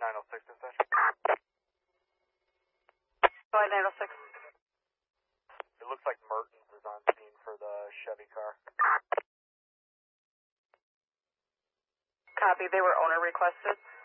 906 dispatch. Go ahead, 906. It looks like Mertens is on scene for the Chevy car. Copy, they were owner requested.